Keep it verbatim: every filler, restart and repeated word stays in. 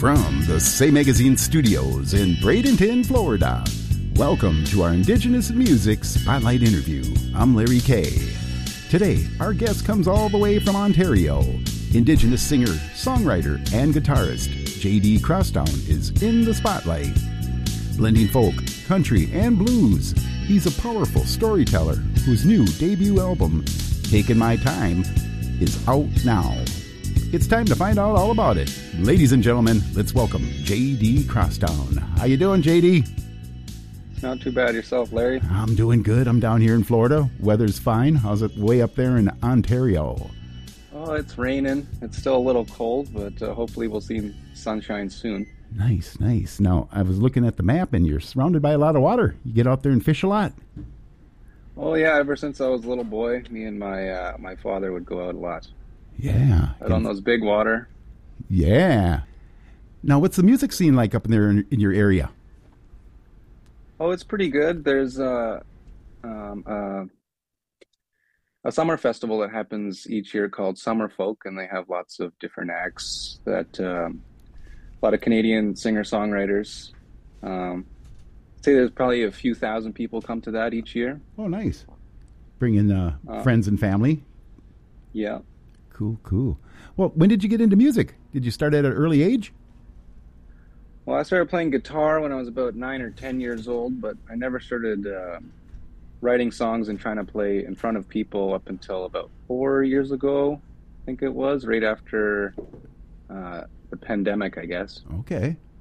From the Say Magazine studios in Bradenton, Florida, welcome to our Indigenous Music Spotlight interview. I'm Larry Kay. Today, our guest comes all the way from Ontario. Indigenous singer, songwriter, and guitarist J D Crosstown is in the spotlight. Blending folk, country, and blues, he's a powerful storyteller whose new debut album, Taking My Time, is out now. It's time to find out all about it. Ladies and gentlemen, let's welcome J D Crosstown. How you doing, J D? Not too bad. Yourself, Larry? I'm doing good. I'm down here in Florida. Weather's fine. How's it way up there in Ontario? Oh, it's raining. It's still a little cold, but uh, hopefully we'll see sunshine soon. Nice, nice. Now, I was looking at the map, and you're surrounded by a lot of water. You get out there and fish a lot? Oh, yeah. Ever since I was a little boy, me and my uh, my father would go out a lot. Yeah. Out on those big water. Yeah. Now, what's the music scene like up in there in, in your area? Oh, it's pretty good. There's uh, um, uh, a summer festival that happens each year called Summer Folk, and they have lots of different acts that um, a lot of Canadian singer-songwriters. Um, I'd say there's probably a few thousand people come to that each year. Oh, nice. Bring in uh, uh, friends and family. Yeah. Cool, cool. Well, when did you get into music? Did you start at an early age? Well, I started playing guitar when I was about nine or ten years old, but I never started uh, writing songs and trying to play in front of people up until about four years ago, I think it was, right after uh, the pandemic, I guess. Okay.